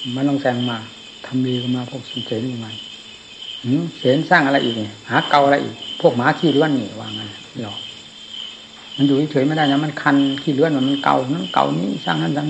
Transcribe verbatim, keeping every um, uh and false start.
มันต้องแซงมาทำดีก็มาพวกเสนมาเสนสร้างอะไรอีกเนี่ยหาเกาอะไรอีกพวกหมาขี้เลื่อนนี่ว่างั้นหรอมันอยู่เฉยไม่ได้นะมันคันขี้เลื่อนมันเกานั้นเกานี้สร้างนั้นสร้าง